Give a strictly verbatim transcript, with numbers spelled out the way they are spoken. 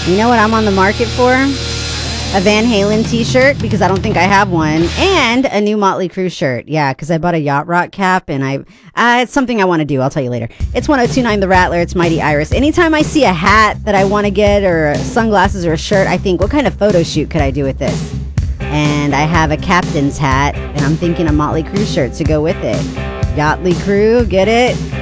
You know what I'm on the market for? A Van Halen t-shirt, because I don't think I have one, and a new Motley Crue shirt. Yeah, because I bought a Yacht Rock cap, and I uh, it's something I want to do. I'll tell you later. It's one oh two point nine The Rattler. It's Mighty Iris. Anytime I see a hat that I want to get, or sunglasses, or a shirt, I think, what kind of photo shoot could I do with this? And I have a captain's hat, and I'm thinking a Motley Crue shirt to go with it. Yachtly Crue, get it?